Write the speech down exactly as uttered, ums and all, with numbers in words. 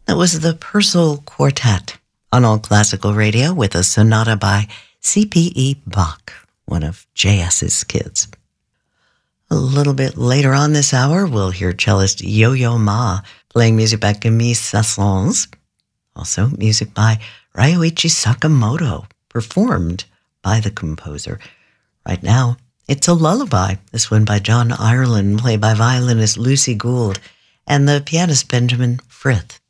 That was the Purcell Quartet on All Classical Radio with a sonata by C P E Bach, one of J S's kids. A little bit later on this hour, we'll hear cellist Yo-Yo Ma playing music by Camille Saint-Saëns. Also, music by Ryuichi Sakamoto, performed by the composer. Right now, it's a lullaby, this one by John Ireland, played by violinist Lucy Gould and the pianist Benjamin Frith.